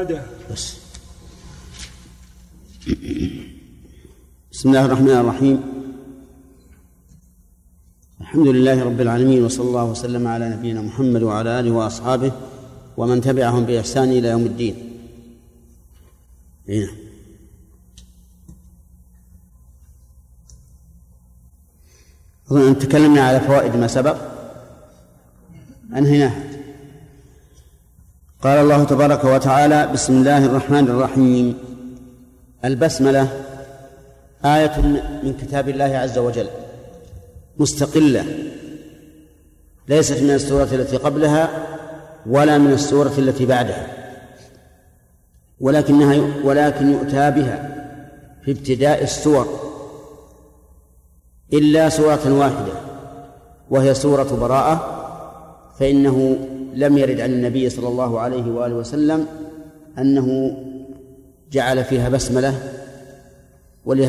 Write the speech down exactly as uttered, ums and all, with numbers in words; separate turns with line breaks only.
بعدها
بس. بسم الله الرحمن الرحيم. الحمد لله رب العالمين، وصلى الله وسلم على نبينا محمد وعلى آله وأصحابه ومن تبعهم بإحسان إلى يوم الدين. هنا أظن أن تكلمنا على فوائد ما سبق أنهيناه. قال الله تبارك وتعالى: بسم الله الرحمن الرحيم. البسملة آية من كتاب الله عز وجل مستقلة، ليست من السورة التي قبلها ولا من السورة التي بعدها، ولكنها ولكن يؤتى بها في ابتداء السور إلا سورة واحدة وهي سورة براءة، فإنه لم يرد عن النبي صلى الله عليه وآله وسلم أنه جعل فيها بسملة